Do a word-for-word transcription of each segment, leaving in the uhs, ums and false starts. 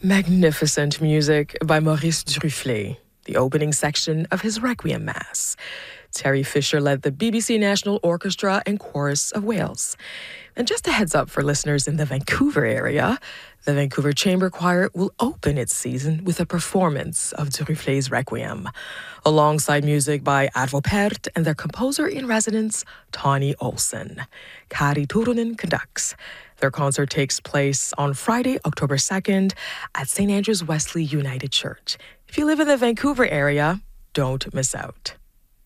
Magnificent music by Maurice Duruflé, the opening section of his Requiem Mass. Terry Fisher led the B B C National Orchestra and Chorus of Wales. And just a heads up for listeners in the Vancouver area, the Vancouver Chamber Choir will open its season with a performance of Duruflé's Requiem, alongside music by Arvo Pärt and their composer-in-residence, Tawny Olson. Kari Turunen conducts. Their concert takes place on Friday, October second at Saint Andrew's Wesley United Church. If you live in the Vancouver area, don't miss out.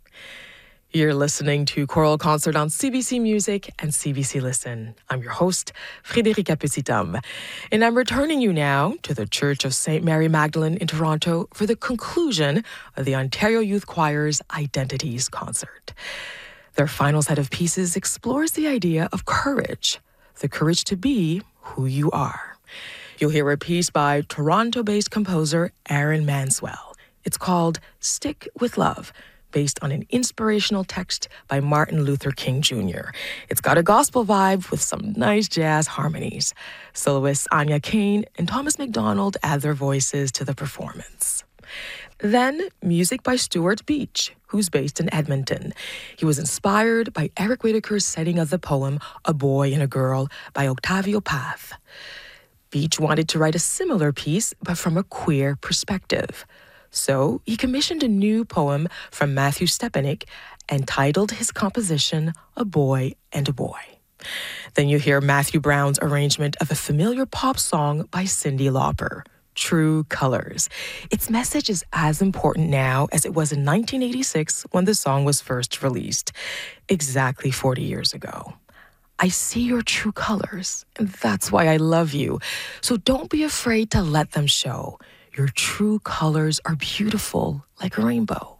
You're listening to Choral Concert on C B C Music and C B C Listen. I'm your host, Frédérica Petit-Homme, and I'm returning you now to the Church of Saint Mary Magdalene in Toronto for the conclusion of the Ontario Youth Choir's Identities concert. Their final set of pieces explores the idea of courage, the courage to be who you are. You'll hear a piece by Toronto-based composer Aaron Manswell. It's called Stick with Love, based on an inspirational text by Martin Luther King Junior It's got a gospel vibe with some nice jazz harmonies. Soloists Anya Kane and Thomas McDonald add their voices to the performance. Then, music by Stuart Beach, who's based in Edmonton. He was inspired by Eric Whitacre's setting of the poem A Boy and a Girl by Octavio Paz. Beach wanted to write a similar piece, but from a queer perspective. So he commissioned a new poem from Matthew Stepanek and titled his composition A Boy and a Boy. Then you hear Matthew Brown's arrangement of a familiar pop song by Cyndi Lauper, True Colors. Its message is as important now as it was in nineteen eighty-six when the song was first released, exactly forty years ago. I see your true colors, and that's why I love you. So don't be afraid to let them show. Your true colors are beautiful like a rainbow.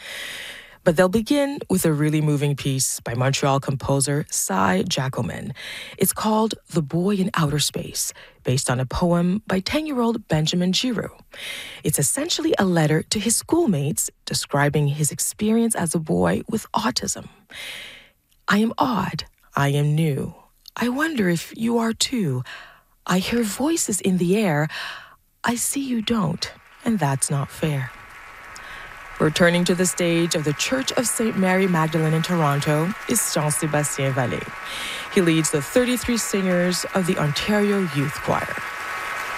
But they'll begin with a really moving piece by Montreal composer Cy Jacquemin. It's called The Boy in Outer Space, based on a poem by ten-year-old Benjamin Giroux. It's essentially a letter to his schoolmates describing his experience as a boy with autism. I am odd. I am new. I wonder if you are too. I hear voices in the air. I see you don't, and that's not fair. Returning to the stage of the Church of Saint Mary Magdalene in Toronto is Jean-Sébastien Vallée. He leads the thirty-three singers of the Ontario Youth Choir.